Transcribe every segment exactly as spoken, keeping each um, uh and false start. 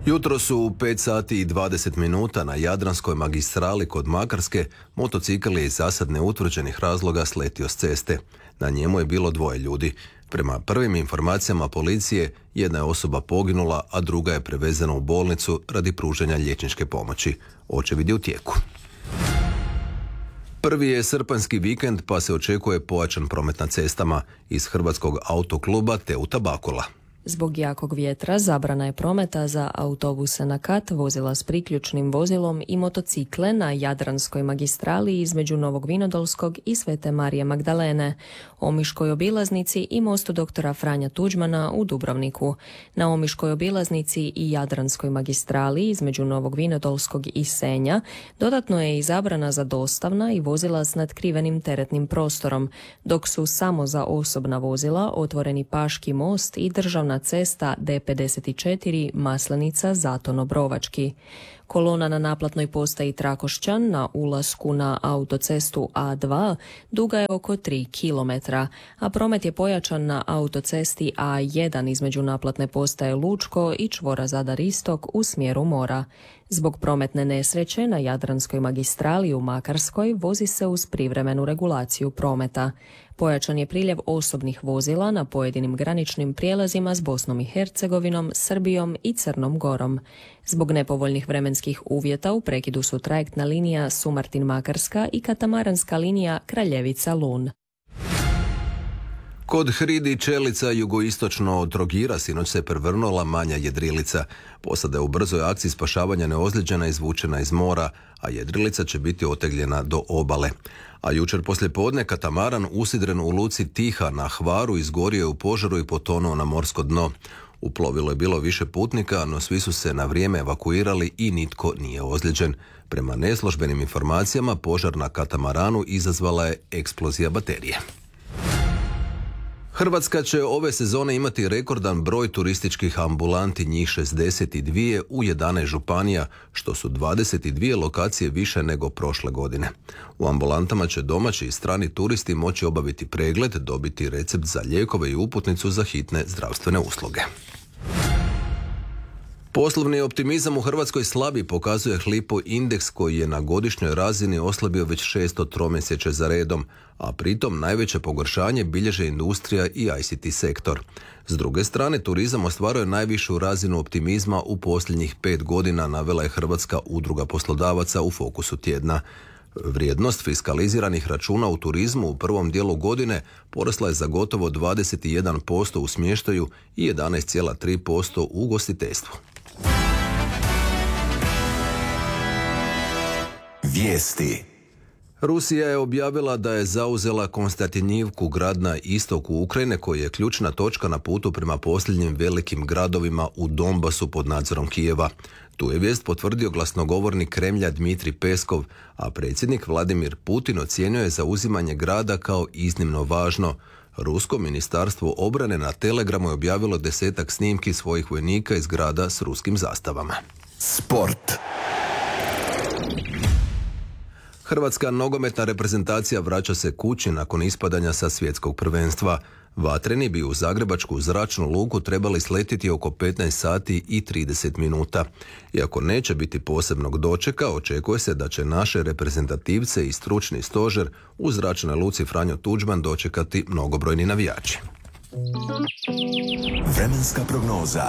Jutro su u pet sati i dvadeset minuta na Jadranskoj magistrali kod Makarske motocikl je iz zasad neutvrđenih razloga sletio s ceste. Na njemu je bilo dvoje ljudi. Prema prvim informacijama policije, jedna je osoba poginula, a druga je prevezena u bolnicu radi pružanja liječničke pomoći. Očevid je u tijeku. Prvi je srpanjski vikend pa se očekuje pojačan promet na cestama iz Hrvatskog autokluba Teuta Bakula. Zbog jakog vjetra zabrana je prometa za autobuse na kat, vozila s priključnim vozilom i motocikle na Jadranskoj magistrali između Novog Vinodolskog i Svete Marije Magdalene, Omiškoj obilaznici i mostu doktora Franja Tuđmana u Dubrovniku. Na Omiškoj obilaznici i Jadranskoj magistrali između Novog Vinodolskog i Senja dodatno je i zabrana za dostavna i vozila s nadkrivenim teretnim prostorom, dok su samo za osobna vozila otvoreni Paški most i državna cesta D pedeset četiri Maslenica Zaton-Obrovački. Kolona na naplatnoj postaji Trakošćan na ulasku na autocestu A dva duga je oko tri kilometra, a promet je pojačan na autocesti A jedan između naplatne postaje Lučko i čvora Zadar Istok u smjeru mora. Zbog prometne nesreće na Jadranskoj magistrali u Makarskoj vozi se uz privremenu regulaciju prometa. Pojačan je priljev osobnih vozila na pojedinim graničnim prijelazima s Bosnom i Hercegovinom, Srbijom i Crnom Gorom. Zbog nepovoljnih vremenskih uvjeta u prekidu su trajektna linija Sumartin-Makarska i katamaranska linija Kraljevica-Lun. Kod Hridi Čelica jugoistočno od Trogira sinoć se prevrnula manja jedrilica. Posada je u brzoj akciji spašavanja neozlijeđena izvučena iz mora, a jedrilica će biti otegljena do obale. A jučer poslijepodne katamaran usidren u luci Tiha na Hvaru izgorio je u požaru i potonuo na morsko dno. U plovilu je bilo više putnika, no svi su se na vrijeme evakuirali i nitko nije ozlijeđen. Prema neslužbenim informacijama, požar na katamaranu izazvala je eksplozija baterije. Hrvatska će ove sezone imati rekordan broj turističkih ambulanti, njih šezdeset dva u jedanaest županija, što su dvadeset dvije lokacije više nego prošle godine. U ambulantama će domaći i strani turisti moći obaviti pregled, dobiti recept za lijekove i uputnicu za hitne zdravstvene usluge. Poslovni optimizam u Hrvatskoj slabi, pokazuje Hlipo indeks koji je na godišnjoj razini oslabio već šesto tromjesečje za redom, a pritom najveće pogoršanje bilježe industrija i I C T sektor. S druge strane, turizam ostvaruje najvišu razinu optimizma u posljednjih pet godina, navela je Hrvatska udruga poslodavaca u Fokusu tjedna. Vrijednost fiskaliziranih računa u turizmu u prvom dijelu godine porasla je za gotovo dvadeset jedan posto u smještaju i jedanaest zarez tri posto u ugostiteljstvu. Vijesti. Rusija je objavila da je zauzela Konstantinivku, grad na istoku Ukrajine koji je ključna točka na putu prema posljednjim velikim gradovima u Donbasu pod nadzorom Kijeva. Tu je vijest potvrdio glasnogovornik Kremlja Dmitrij Peskov, a predsjednik Vladimir Putin ocijenio je zauzimanje grada kao iznimno važno. Rusko ministarstvo obrane na Telegramu je objavilo desetak snimki svojih vojnika iz grada s ruskim zastavama. Sport. Hrvatska nogometna reprezentacija vraća se kući nakon ispadanja sa svjetskog prvenstva. Vatreni bi u zagrebačku zračnu luku trebali sletiti oko petnaest sati i trideset minuta. Iako neće biti posebnog dočeka, očekuje se da će naše reprezentativce i stručni stožer u zračnoj luci Franjo Tuđman dočekati mnogobrojni navijači. Vremenska prognoza.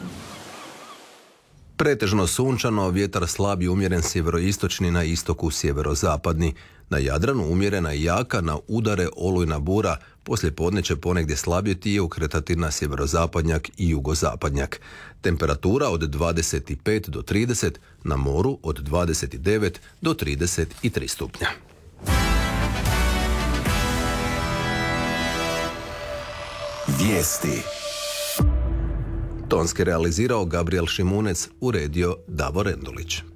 Pretežno sunčano, vjetar slab i umjeren sjeveroistočni, na istoku sjeverozapadni. Na Jadranu umjerena i jaka, na udare olujna bura, poslije podne će ponegdje slabjeti i ukretati na sjeverozapadnjak i jugozapadnjak. Temperatura od dvadeset pet do trideset, na moru od dvadeset devet do trideset tri stupnja. Vijesti. Tonski realizirao Gabriel Šimunec, uredio Davor Endulić.